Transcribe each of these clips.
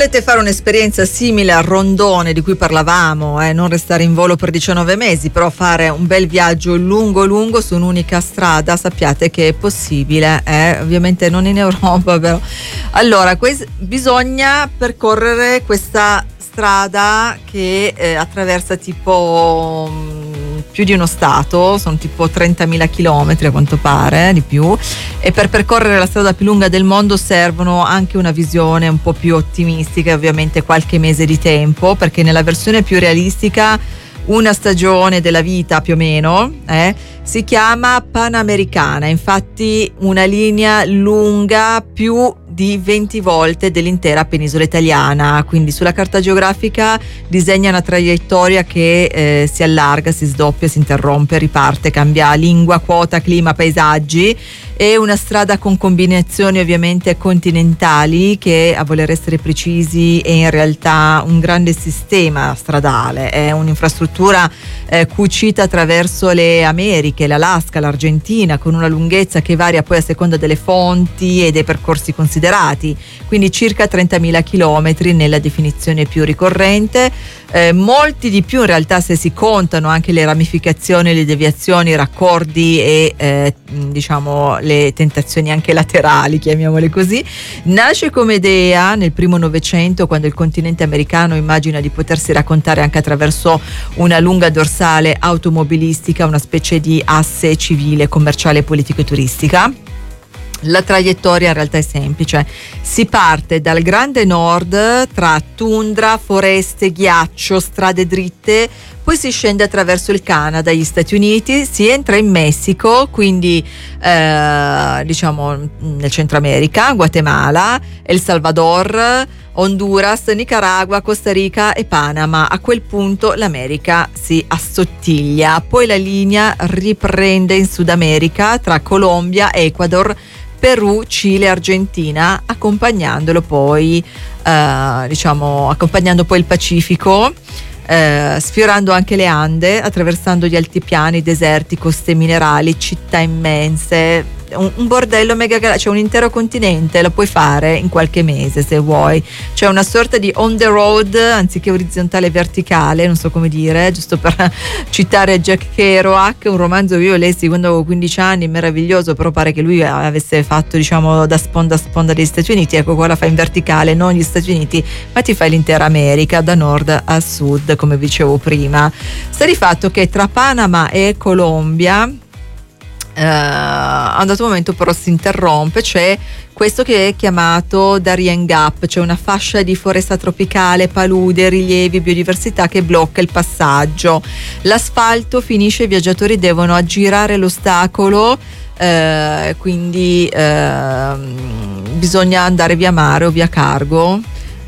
volete fare un'esperienza simile al rondone di cui parlavamo, non restare in volo per 19 mesi, però fare un bel viaggio lungo su un'unica strada, sappiate che è possibile, ovviamente non in Europa però. Allora, bisogna percorrere questa strada che attraversa tipo più di uno stato, sono tipo 30.000 chilometri a quanto pare, di più, e per percorrere la strada più lunga del mondo servono anche una visione un po' più ottimistica e ovviamente qualche mese di tempo, perché nella versione più realistica una stagione della vita più o meno si chiama Panamericana, infatti una linea lunga più di 20 volte dell'intera penisola italiana, quindi sulla carta geografica disegna una traiettoria che si allarga, si sdoppia, si interrompe, riparte, cambia lingua, quota, clima, paesaggi. È una strada con combinazioni ovviamente continentali che, a voler essere precisi, è in realtà un grande sistema stradale, è un'infrastruttura cucita attraverso le Americhe, l'Alaska, l'Argentina, con una lunghezza che varia poi a seconda delle fonti e dei percorsi considerati, quindi circa 30.000 chilometri nella definizione più ricorrente, molti di più in realtà se si contano anche le ramificazioni, le deviazioni, i raccordi e diciamo le tentazioni anche laterali, chiamiamole così. Nasce come idea nel primo Novecento, quando il continente americano immagina di potersi raccontare anche attraverso una lunga dorsale automobilistica, una specie di asse civile, commerciale, politico e turistica. La traiettoria in realtà è semplice, si parte dal grande nord tra tundra, foreste, ghiaccio, strade dritte, poi si scende attraverso il Canada, gli Stati Uniti, si entra in Messico, quindi diciamo nel Centro America, Guatemala, El Salvador, Honduras, Nicaragua, Costa Rica e Panama. A quel punto l'America si assottiglia, poi la linea riprende in Sud America tra Colombia, Ecuador, Perù, Cile, Argentina, accompagnando poi il Pacifico, sfiorando anche le Ande, attraversando gli altipiani, deserti, coste minerali, città immense. Un bordello cioè un intero continente lo puoi fare in qualche mese se vuoi, c'è una sorta di on the road anziché orizzontale e verticale, non so come dire, giusto per citare Jack Kerouac, un romanzo che io lessi quando avevo 15 anni, meraviglioso, però pare che lui avesse fatto diciamo da sponda a sponda degli Stati Uniti. Ecco, qua la fai in verticale, non gli Stati Uniti, ma ti fai l'intera America da nord a sud, come vi dicevo prima. Sta di fatto che tra Panama e Colombia a un dato momento però si interrompe, c'è questo che è chiamato Darien Gap, cioè una fascia di foresta tropicale, paludi, rilievi, biodiversità che blocca il passaggio. L'asfalto finisce, i viaggiatori devono aggirare l'ostacolo, quindi bisogna andare via mare o via cargo.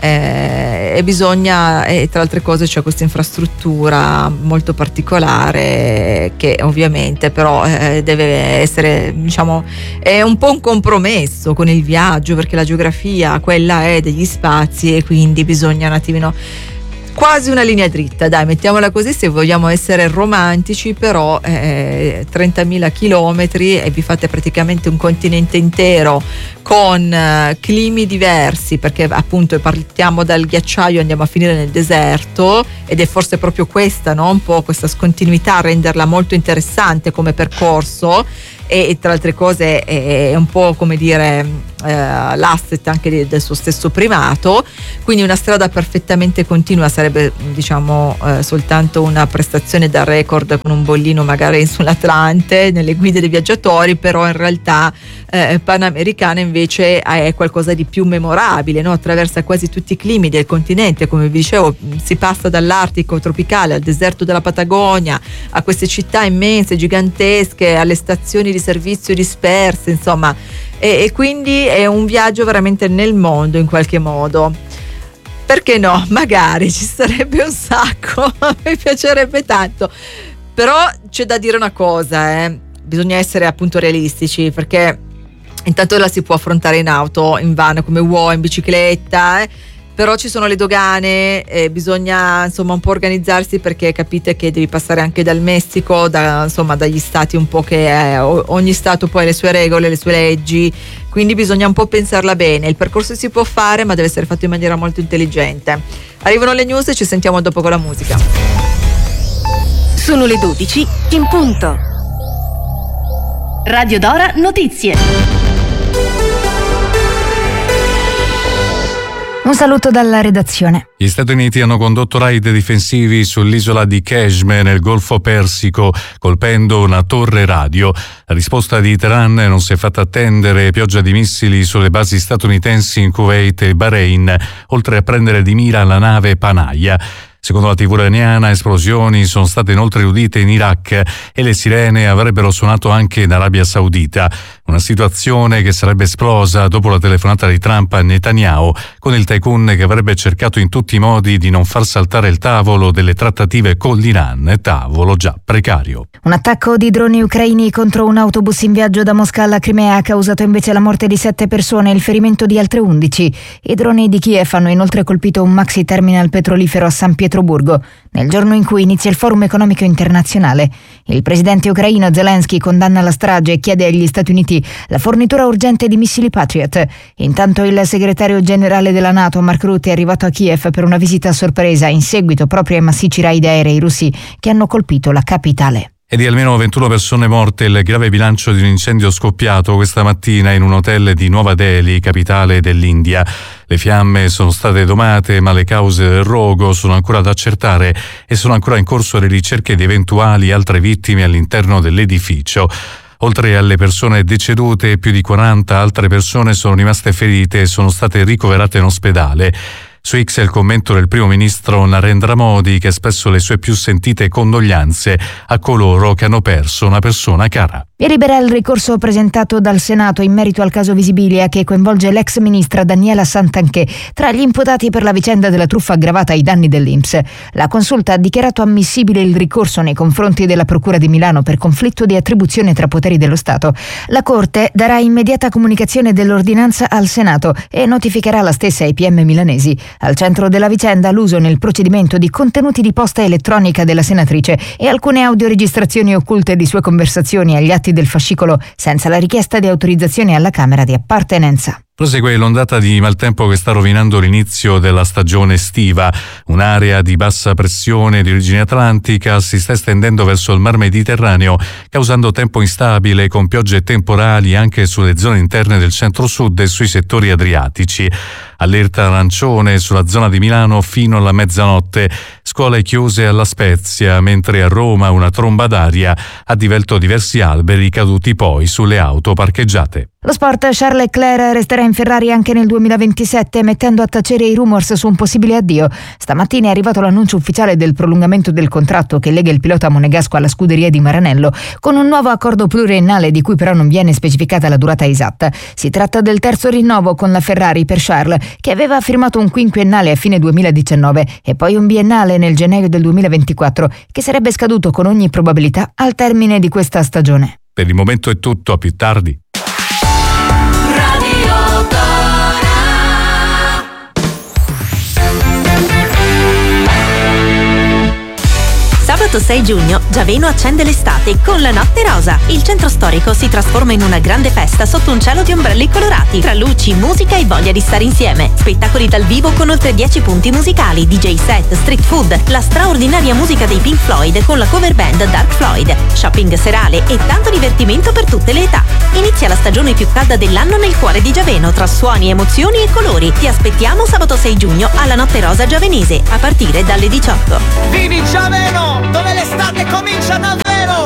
E bisogna, e tra altre cose c'è questa infrastruttura molto particolare che ovviamente però deve essere, diciamo, è un po' un compromesso con il viaggio, perché la geografia quella è degli spazi e quindi bisogna un attimino, quasi una linea dritta, dai, mettiamola così se vogliamo essere romantici, però 30.000 chilometri e vi fate praticamente un continente intero con climi diversi, perché appunto partiamo dal ghiacciaio e andiamo a finire nel deserto, ed è forse proprio questa, no? Un po' questa scontinuità a renderla molto interessante come percorso, e tra altre cose è un po' come dire l'asset anche del suo stesso primato. Quindi una strada perfettamente continua sarebbe, diciamo, soltanto una prestazione da record con un bollino magari sull'Atlante nelle guide dei viaggiatori, però in realtà Panamericana invece è qualcosa di più memorabile, no? Attraversa quasi tutti i climi del continente, come vi dicevo, si passa dall'Artico tropicale al deserto della Patagonia, a queste città immense, gigantesche, alle stazioni di servizio disperse, insomma, e quindi è un viaggio veramente nel mondo in qualche modo. Perché no? Magari ci sarebbe un sacco, mi piacerebbe tanto, però c'è da dire una cosa, bisogna essere appunto realistici, perché intanto la si può affrontare in auto, in van, come vuoi, in bicicletta, però ci sono le dogane, bisogna insomma un po' organizzarsi, perché capite che devi passare anche dal Messico, dagli stati un po' che ogni stato poi ha le sue regole, le sue leggi, quindi bisogna un po' pensarla bene. Il percorso si può fare, ma deve essere fatto in maniera molto intelligente. Arrivano le news e ci sentiamo dopo con la musica. Sono le 12 in punto. Radio Dora Notizie. Un saluto dalla redazione. Gli Stati Uniti hanno condotto raid difensivi sull'isola di Kashmir nel Golfo Persico, colpendo una torre radio. La risposta di Teheran non si è fatta attendere: pioggia di missili sulle basi statunitensi in Kuwait e Bahrain, oltre a prendere di mira la nave Panaya. Secondo la TV iraniana, esplosioni sono state inoltre udite in Iraq e le sirene avrebbero suonato anche in Arabia Saudita. Una situazione che sarebbe esplosa dopo la telefonata di Trump a Netanyahu, con il tycoon che avrebbe cercato in tutti i modi di non far saltare il tavolo delle trattative con l'Iran, tavolo già precario. Un attacco di droni ucraini contro un autobus in viaggio da Mosca alla Crimea ha causato invece la morte di 7 persone e il ferimento di altre 11. I droni di Kiev hanno inoltre colpito un maxi terminal petrolifero a San Pietroburgo, nel giorno in cui inizia il Forum economico internazionale. Il presidente ucraino Zelensky condanna la strage e chiede agli Stati Uniti la fornitura urgente di missili Patriot. Intanto il segretario generale della NATO, Mark Rutte, è arrivato a Kiev per una visita a sorpresa in seguito proprio ai massicci raid aerei russi che hanno colpito la capitale. È di almeno 21 persone morte il grave bilancio di un incendio scoppiato questa mattina in un hotel di Nuova Delhi, capitale dell'India. Le fiamme sono state domate, ma le cause del rogo sono ancora da accertare e sono ancora in corso le ricerche di eventuali altre vittime all'interno dell'edificio. Oltre alle persone decedute, più di 40 altre persone sono rimaste ferite e sono state ricoverate in ospedale. Su X è il commento del primo ministro Narendra Modi, che ha espresso le sue più sentite condoglianze a coloro che hanno perso una persona cara. Via libera il ricorso presentato dal Senato in merito al caso Visibilia, che coinvolge l'ex ministra Daniela Santanchè tra gli imputati per la vicenda della truffa aggravata ai danni dell'INPS. La Consulta ha dichiarato ammissibile il ricorso nei confronti della Procura di Milano per conflitto di attribuzione tra poteri dello Stato. La Corte darà immediata comunicazione dell'ordinanza al Senato e notificherà la stessa ai PM milanesi. Al centro della vicenda l'uso nel procedimento di contenuti di posta elettronica della senatrice e alcune audioregistrazioni occulte di sue conversazioni agli atti del fascicolo senza la richiesta di autorizzazione alla Camera di appartenenza. Prosegue l'ondata di maltempo che sta rovinando l'inizio della stagione estiva. Un'area di bassa pressione di origine atlantica si sta estendendo verso il mar Mediterraneo, causando tempo instabile con piogge temporali anche sulle zone interne del centro-sud e sui settori adriatici. Allerta arancione sulla zona di Milano fino alla mezzanotte. Scuole chiuse alla Spezia, mentre a Roma una tromba d'aria ha divelto diversi alberi caduti poi sulle auto parcheggiate. Lo sport: Charles Leclerc resterà in Ferrari anche nel 2027, mettendo a tacere i rumors su un possibile addio. Stamattina è arrivato l'annuncio ufficiale del prolungamento del contratto che lega il pilota monegasco alla scuderia di Maranello, con un nuovo accordo pluriennale di cui però non viene specificata la durata esatta. Si tratta del terzo rinnovo con la Ferrari per Charles, che aveva firmato un quinquennale a fine 2019 e poi un biennale nel gennaio del 2024, che sarebbe scaduto con ogni probabilità al termine di questa stagione. Per il momento è tutto, a più tardi. Sabato 6 giugno Giaveno accende l'estate con la Notte Rosa. Il centro storico si trasforma in una grande festa sotto un cielo di ombrelli colorati, tra luci, musica e voglia di stare insieme. Spettacoli dal vivo con oltre 10 punti musicali, DJ set, street food, la straordinaria musica dei Pink Floyd con la cover band Dark Floyd, shopping serale e tanto divertimento per tutte le età. Inizia la stagione più calda dell'anno nel cuore di Giaveno, tra suoni, emozioni e colori. Ti aspettiamo sabato 6 giugno alla Notte Rosa Giavenese a partire dalle 18. Vivi Giaveno, dove l'estate comincia davvero!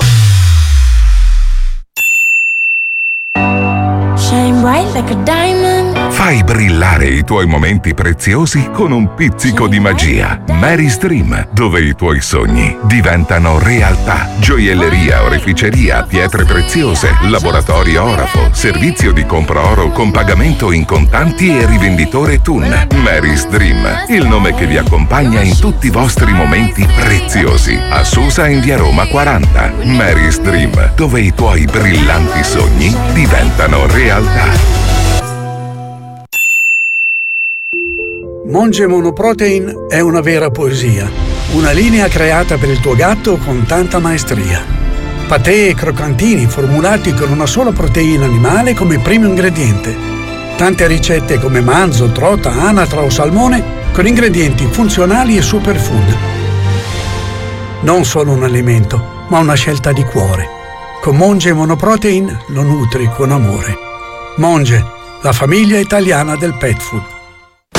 Shine bright like a diamond. Fai brillare i tuoi momenti preziosi con un pizzico di magia. Mary's Dream, dove i tuoi sogni diventano realtà. Gioielleria, oreficeria, pietre preziose, laboratorio Orafo, servizio di compra oro con pagamento in contanti e rivenditore TUN. Mary's Dream, il nome che vi accompagna in tutti i vostri momenti preziosi. A Susa in via Roma 40. Mary's Dream, dove i tuoi brillanti sogni diventano realtà. Monge Monoprotein è una vera poesia, una linea creata per il tuo gatto con tanta maestria. Patè e croccantini formulati con una sola proteina animale come primo ingrediente. Tante ricette come manzo, trota, anatra o salmone con ingredienti funzionali e superfood. Non solo un alimento, ma una scelta di cuore. Con Monge Monoprotein lo nutri con amore. Monge, la famiglia italiana del pet food.